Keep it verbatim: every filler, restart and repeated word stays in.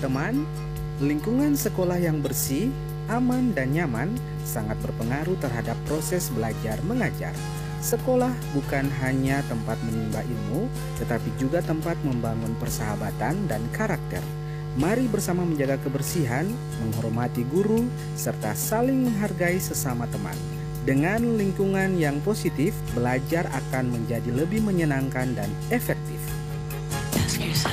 Teman, lingkungan sekolah yang bersih, aman, dan nyaman sangat berpengaruh terhadap proses belajar mengajar. Sekolah bukan hanya tempat menimba ilmu, tetapi juga tempat membangun persahabatan dan karakter. Mari bersama menjaga kebersihan, menghormati guru, serta saling menghargai sesama teman. Dengan lingkungan yang positif, belajar akan menjadi lebih menyenangkan dan efektif.